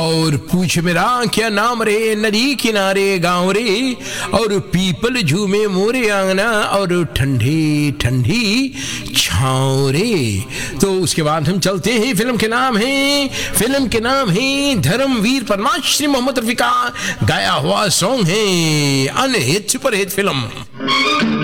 और पूछ मेरा क्या नाम रे, नदी किनारे गाँव रे, और पीपल झूमे मोरे आंगना, और ठंडी ठंडी छाँव रे। तो उसके बाद हम चलते हैं, फिल्म के नाम है धर्मवीर परमाश्री मोहम्मद रफी का गाया हुआ सॉन्ग है, अनहिट सुपरहिट फिल्म।